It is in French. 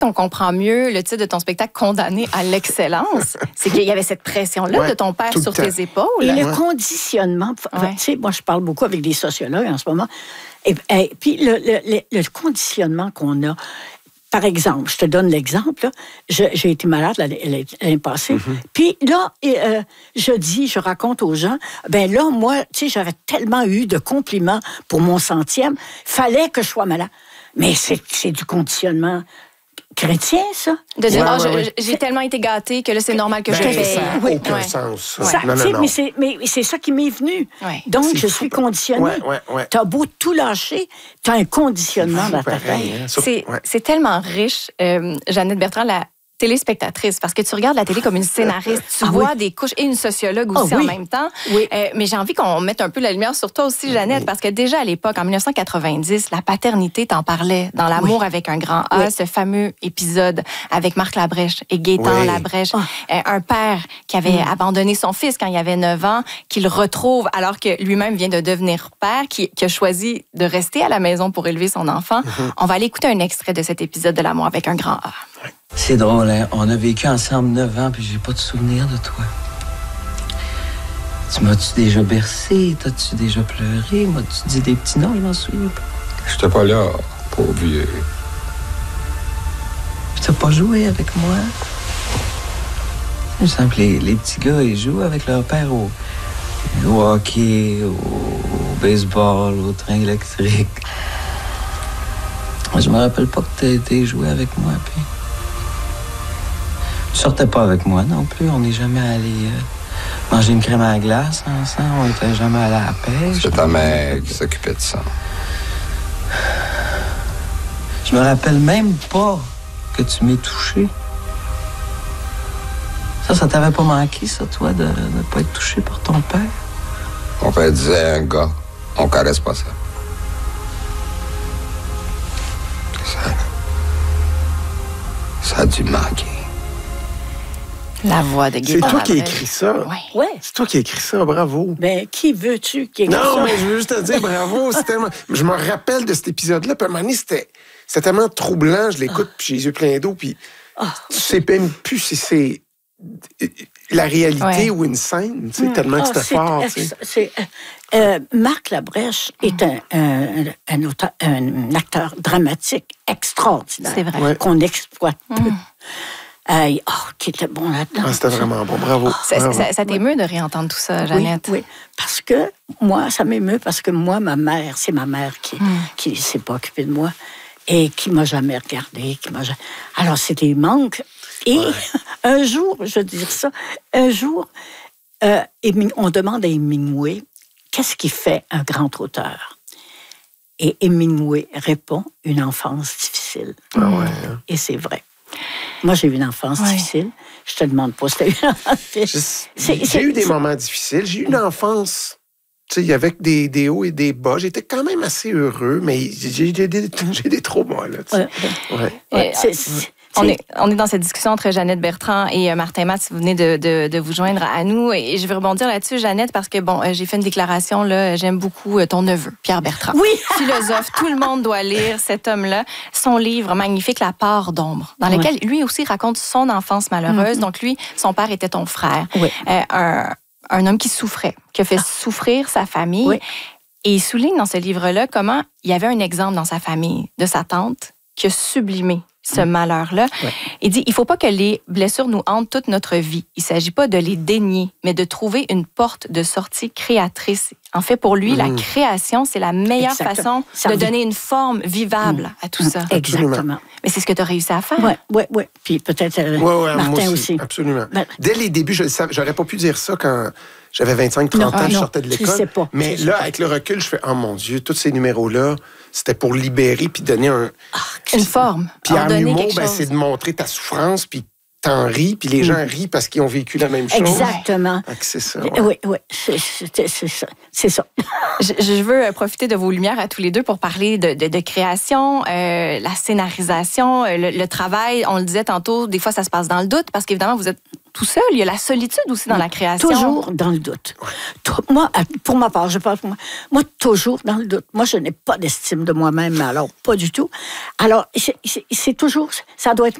on comprend mieux le titre de ton spectacle Condamné à l'excellence. C'est qu'il y avait cette pression-là de ton père sur tes épaules. Et le conditionnement, tu sais, moi je parle beaucoup avec des sociologues en ce moment, et puis le conditionnement qu'on a. Par exemple, je te donne l'exemple, là, j'ai été malade l'année passée, puis là, je raconte aux gens, ben là, moi, tu sais, j'avais tellement eu de compliments pour mon 100e, fallait que je sois malade. Mais c'est du conditionnement chrétien, ça. De dire, j'ai tellement été gâtée que là, c'est normal que je paye. Ça n'a aucun sens. Ça. Non. Mais c'est ça qui m'est venu. Ouais. Donc, je suis conditionnée. Tu as beau tout lâcher, tu as un conditionnement dans ta tête. C'est tellement riche, Jeannette Bertrand, la téléspectatrice, parce que tu regardes la télé comme une scénariste, tu vois des couches, et une sociologue aussi en même temps. Oui. Mais j'ai envie qu'on mette un peu la lumière sur toi aussi, Jeannette, parce que déjà à l'époque, en 1990, la paternité t'en parlait dans L'amour avec un grand A, ce fameux épisode avec Marc Labrèche et Gaétan Labrèche, un père qui avait abandonné son fils quand il avait 9 ans, qu'il retrouve alors que lui-même vient de devenir père, qui a choisi de rester à la maison pour élever son enfant. On va aller écouter un extrait de cet épisode de L'amour avec un grand A. C'est drôle, hein? On a vécu ensemble 9 ans, puis j'ai pas de souvenir de toi. Tu m'as-tu déjà bercé? T'as-tu déjà pleuré? M'as-tu dit des petits noms? Je m'en souviens pas. J'étais pas là, pauvre vieux. Puis t'as pas joué avec moi? Il me semble que les petits gars, ils jouent avec leur père au hockey, au baseball, au train électrique. Je me rappelle pas que t'as été joué avec moi, puis... Tu sortais pas avec moi non plus. On n'est jamais allé manger une crème à la glace ensemble. On n'était jamais allé à la pêche. C'est ta mère qui s'occupait de ça. Je me rappelle même pas que tu m'aies touché. Ça t'avait pas manqué, ça, toi, de ne pas être touché par ton père? Mon père disait, un gars, on caresse pas ça. Ça a dû manquer. La voix de Gaétan. C'est toi qui as écrit ça. Oui. C'est toi qui as écrit ça, bravo. Ben, qui veux-tu qui écrit ça? Non, mais je veux juste te dire bravo. C'est tellement... Je me rappelle de cet épisode-là, puis à un moment donné, c'était tellement troublant. Je l'écoute, puis j'ai les yeux pleins d'eau, puis tu sais même plus si c'est la réalité ou une scène, tu sais, tellement que c'était fort. Marc Labrèche est un acteur dramatique extraordinaire. C'est vrai. Qu'on exploite peu. Qui était bon là-dedans. C'était vraiment bon, bravo. Ça t'émeut de réentendre tout ça, Jeannette? Oui, parce que moi, ça m'émeut parce que moi, ma mère, c'est ma mère qui s'est pas occupée de moi et qui m'a jamais regardée. Alors, c'est des manques. Et un jour, je veux dire ça, on demande à Hemingway, qu'est-ce qui fait un grand auteur? Et Hemingway répond, une enfance difficile. Et c'est vrai. Moi, j'ai eu une enfance difficile. Je te demande pas si tu as eu une enfance difficile. J'ai eu des moments difficiles. J'ai eu une enfance, tu sais, avec des hauts et des bas. J'étais quand même assez heureux, mais j'ai des traumas, là. On est dans cette discussion entre Jeannette Bertrand et Martin Matt, si vous venez de vous joindre à nous. Et je vais rebondir là-dessus, Jeannette, parce que, j'ai fait une déclaration, là, j'aime beaucoup ton neveu, Pierre Bertrand. Oui! Philosophe, tout le monde doit lire cet homme-là. Son livre magnifique, La part d'ombre, dans lequel lui aussi raconte son enfance malheureuse. Donc lui, son père était ton frère. Oui. Un homme qui souffrait, qui a fait souffrir sa famille. Oui. Et il souligne dans ce livre-là comment il y avait un exemple dans sa famille de sa tante qui a sublimé ce malheur-là. Il dit, il ne faut pas que les blessures nous hantent toute notre vie. Il ne s'agit pas de les dénier, mais de trouver une porte de sortie créatrice. En fait, pour lui, la création, c'est la meilleure façon de donner une forme vivable à tout ça. Exactement. Mais c'est ce que tu as réussi à faire. Oui. Puis peut-être Martin aussi. Absolument. Dès les débuts, j'aurais pas pu dire ça quand j'avais 25-30 ans, je sortais de l'école. Mais là, avec le recul, je fais, oh mon Dieu, tous ces numéros-là, c'était pour libérer puis donner une forme. Puis en humour, c'est de montrer ta souffrance, puis t'en ris, puis les gens rient parce qu'ils ont vécu la même chose. Exactement. C'est ça. Oui, c'est ça. Je veux profiter de vos lumières à tous les deux pour parler de création, la scénarisation, le travail. On le disait tantôt, des fois, ça se passe dans le doute, parce qu'évidemment, vous êtes tout seul. Il y a la solitude aussi dans la création. Toujours dans le doute. Moi, pour ma part, je parle pour moi, toujours dans le doute. Moi, je n'ai pas d'estime de moi-même, alors pas du tout. Alors, c'est toujours, ça doit être